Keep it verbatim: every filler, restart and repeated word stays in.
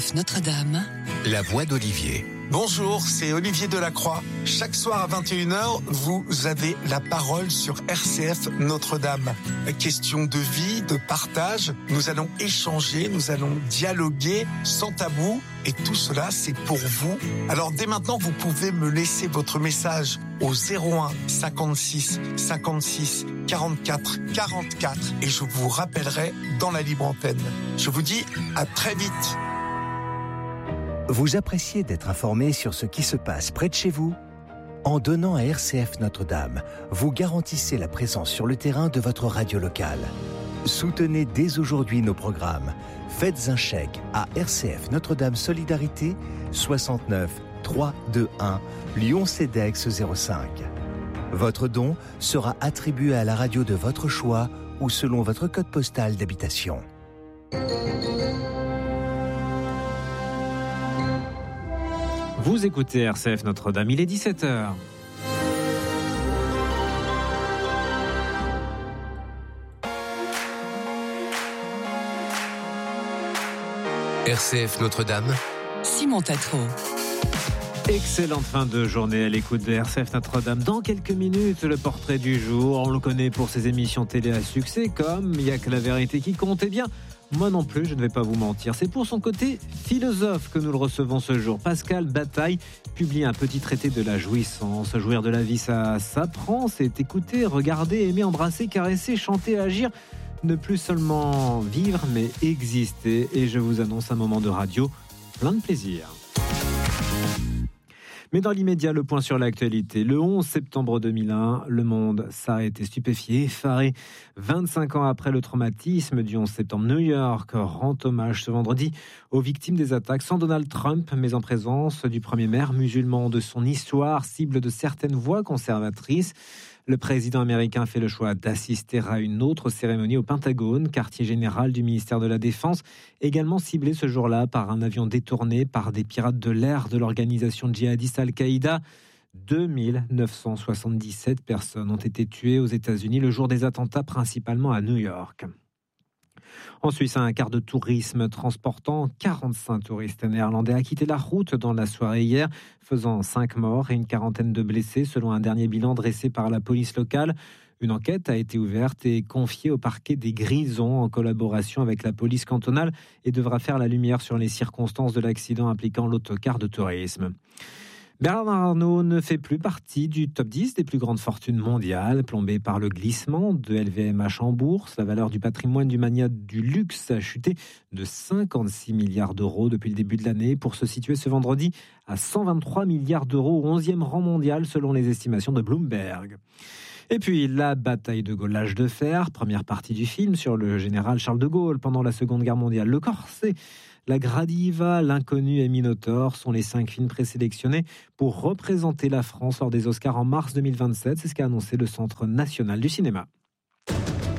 F Notre-Dame, la voix d'Olivier. Bonjour, c'est Olivier Delacroix. Chaque soir à vingt et une heures, vous avez la parole sur R C F Notre-Dame. Question de vie, de partage, nous allons échanger, nous allons dialoguer sans tabou. Et tout cela, c'est pour vous. Alors dès maintenant, vous pouvez me laisser votre message au zéro un cinquante-six cinquante-six quarante-quatre quarante-quatre et je vous rappellerai dans la libre antenne. Je vous dis à très vite. Vous appréciez d'être informé sur ce qui se passe près de chez vous ? En donnant à R C F Notre-Dame, vous garantissez la présence sur le terrain de votre radio locale. Soutenez dès aujourd'hui nos programmes. Faites un chèque à R C F Notre-Dame Solidarité soixante-neuf trois cent vingt-et-un Lyon-Cedex zéro cinq. Votre don sera attribué à la radio de votre choix ou selon votre code postal d'habitation. Vous écoutez R C F Notre-Dame, il est dix-sept heures. R C F Notre-Dame, Simon Tatro. Excellente fin de journée à l'écoute de R C F Notre-Dame. Dans quelques minutes, le portrait du jour. On le connaît pour ses émissions télé à succès comme Il n'y a que la vérité qui compte. Eh bien, moi non plus, je ne vais pas vous mentir. C'est pour son côté philosophe que nous le recevons ce jour. Pascal Bataille publie un petit traité de la jouissance. Jouir de la vie, ça s'apprend, c'est écouter, regarder, aimer, embrasser, caresser, chanter, agir. Ne plus seulement vivre, mais exister. Et je vous annonce un moment de radio plein de plaisir. Mais dans l'immédiat, le point sur l'actualité. Le onze septembre deux mille un, le monde s'arrête stupéfié, effaré. vingt-cinq ans après le traumatisme du onze septembre, New York rend hommage ce vendredi aux victimes des attaques, sans Donald Trump, mais en présence du premier maire musulman de son histoire, cible de certaines voix conservatrices. Le président américain fait le choix d'assister à une autre cérémonie au Pentagone, quartier général du ministère de la Défense, également ciblé ce jour-là par un avion détourné par des pirates de l'air de l'organisation djihadiste Al-Qaïda. deux mille neuf cent soixante-dix-sept personnes ont été tuées aux États-Unis le jour des attentats, principalement à New York. En Suisse, un quart de tourisme transportant quarante-cinq touristes néerlandais a quitté la route dans la soirée hier, faisant cinq morts et une quarantaine de blessés, selon un dernier bilan dressé par la police locale. Une enquête a été ouverte et confiée au parquet des Grisons en collaboration avec la police cantonale et devra faire la lumière sur les circonstances de l'accident impliquant l'autocar de tourisme. Bernard Arnault ne fait plus partie du top dix des plus grandes fortunes mondiales, plombé par le glissement de L V M H en bourse. La valeur du patrimoine du magnat du luxe a chuté de cinquante-six milliards d'euros depuis le début de l'année pour se situer ce vendredi à cent vingt-trois milliards d'euros, au onzième rang mondial selon les estimations de Bloomberg. Et puis, la bataille de Gaulle, l'âge de fer, première partie du film sur le général Charles de Gaulle pendant la Seconde Guerre mondiale. Le Corset, La Gradiva, L'Inconnu et Minotaure sont les cinq films présélectionnés pour représenter la France lors des Oscars en mars deux mille vingt-sept. C'est ce qu'a annoncé le Centre national du cinéma.